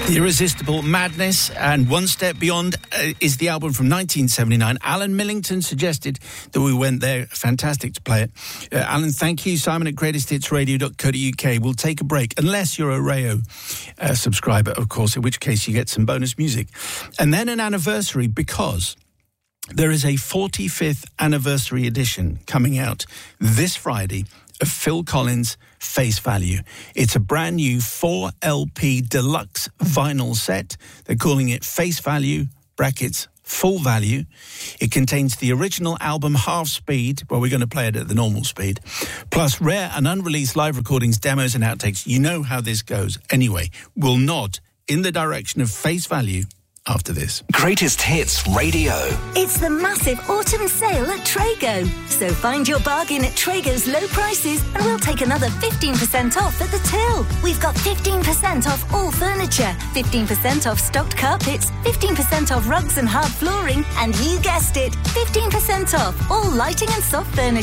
Irresistible Madness and One Step Beyond is the album from 1979. Alan Millington suggested that we went there. Fantastic to play it. Alan, thank you. Simon at greatesthitsradio.co.uk. We'll take a break, unless you're a Rayo subscriber, of course, in which case you get some bonus music. And then an anniversary, because there is a 45th anniversary edition coming out this Friday of Phil Collins' Face Value. It's a brand new 4LP deluxe vinyl set. They're calling it Face Value, brackets, Full Value. It contains the original album half speed, well, we're going to play it at the normal speed, plus rare and unreleased live recordings, demos and outtakes. You know how this goes. Anyway, we'll nod in the direction of Face Value after this. Greatest Hits Radio. It's the massive autumn sale at Trago. So find your bargain at Trago's low prices and we'll take another 15% off at the till. We've got 15% off all furniture, 15% off stocked carpets, 15% off rugs and hard flooring, and you guessed it, 15% off all lighting and soft furniture.